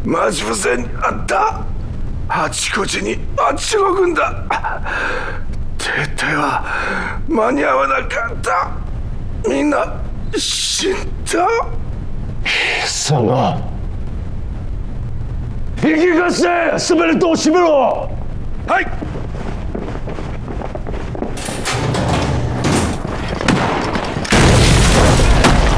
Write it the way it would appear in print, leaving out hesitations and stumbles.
待ち伏せにあった。あちこちにあっち動くんだ。撤退は間に合わなかった。みんな死んだ。 その引き返してスベルトを閉めろ。 はい。